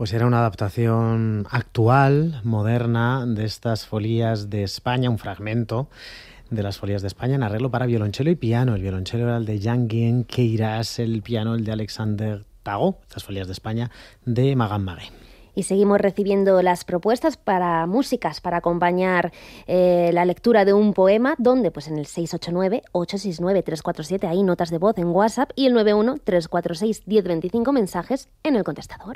Pues era una adaptación actual, moderna, de estas folías de España, un fragmento de las folías de España en arreglo para violonchelo y piano. El violonchelo era el de Jean-Guyen Queyras, el piano el de Alexander Tagot, estas folías de España de Magan Magué. Y seguimos recibiendo las propuestas para músicas para acompañar la lectura de un poema, donde pues en el 689-869-347 hay notas de voz en WhatsApp y el 91-346-1025 mensajes en el contestador.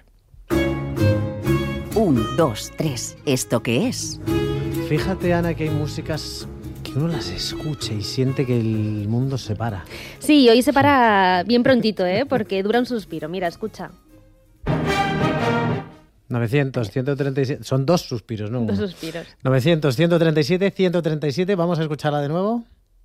1, 2, 3. ¿Esto qué es? Fíjate, Ana, que hay músicas que uno las escucha y siente que el mundo se para. Sí, hoy se para bien prontito, porque dura un suspiro. Mira, escucha. 900, 137, son dos suspiros, ¿no? Dos suspiros. 900, 137, 137, vamos a escucharla de nuevo.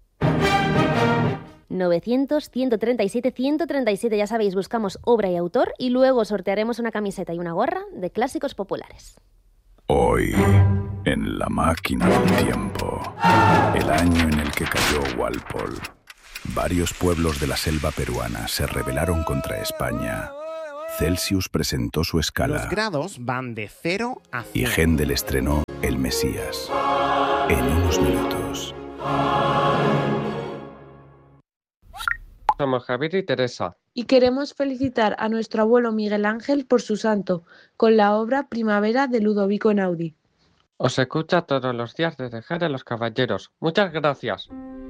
900, 137, 137, ya sabéis, buscamos obra y autor y luego sortearemos una camiseta y una gorra de clásicos populares. Hoy, en la máquina del tiempo, el año en el que cayó Walpole, varios pueblos de la selva peruana se rebelaron contra España. Celsius presentó su escala. Los grados van de 0 a 100. Y Händel estrenó El Mesías. En unos minutos. Somos Javier y Teresa. Y queremos felicitar a nuestro abuelo Miguel Ángel por su santo, con la obra Primavera de Ludovico Einaudi. Os escucha todos los días desde Jerez de los Caballeros. Muchas gracias.